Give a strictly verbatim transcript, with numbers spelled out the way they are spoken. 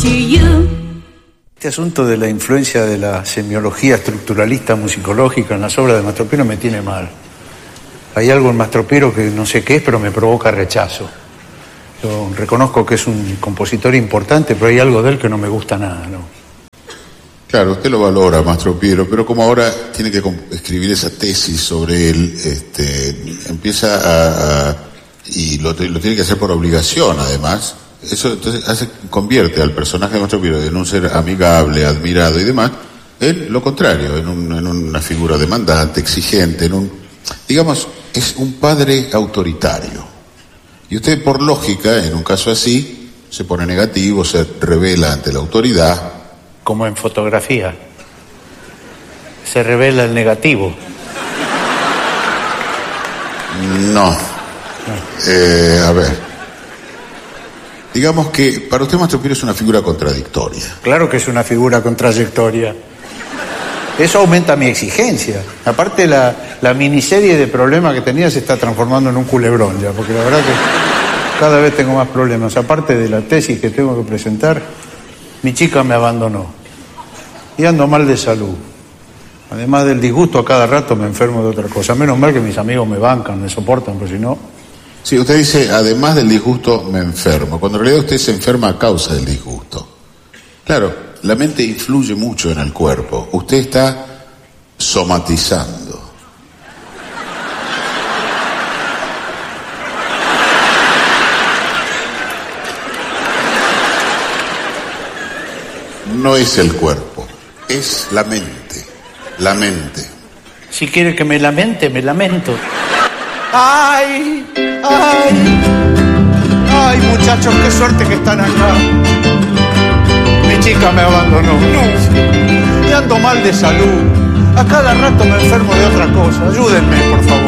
to you. Este asunto de la influencia de la semiología estructuralista musicológica en las obras de Mastropiero me tiene mal. Hay algo en Mastropiero que no sé qué es, pero me provoca rechazo. Yo reconozco que es un compositor importante, pero hay algo de él que no me gusta nada, ¿no? Claro, usted lo valora, Mastropiero, pero como ahora tiene que escribir esa tesis sobre él, este, empieza a, a y lo, lo tiene que hacer por obligación, además. Eso entonces hace, convierte al personaje de Mastropiero en un ser amigable, admirado y demás, en lo contrario, en, un, en una figura demandante, exigente, en un, digamos, es un padre autoritario. Y usted, por lógica, en un caso así, se pone negativo, se revela ante la autoridad. Como en fotografía. Se revela el negativo. No. Eh, a ver. Digamos que para usted Mastropiero es una figura contradictoria. Claro que es una figura con trayectoria. Eso aumenta mi exigencia. Aparte, la, la miniserie de problemas que tenía se está transformando en un culebrón ya, porque la verdad que cada vez tengo más problemas. Aparte de la tesis que tengo que presentar, mi chica me abandonó. Y ando mal de salud. Además del disgusto, a cada rato me enfermo de otra cosa. Menos mal que mis amigos me bancan, me soportan, porque si no... Sí, usted dice, además del disgusto, me enfermo. Cuando en realidad usted se enferma a causa del disgusto. Claro, la mente influye mucho en el cuerpo. Usted está somatizando. No es el cuerpo, es la mente. La mente. Si quiere que me lamente, me lamento. ¡Ay! ¡Ay! ¡Ay, muchachos, qué suerte que están acá! Mi chica me abandonó. No. Y ando mal de salud. A cada rato me enfermo de otra cosa. Ayúdenme, por favor.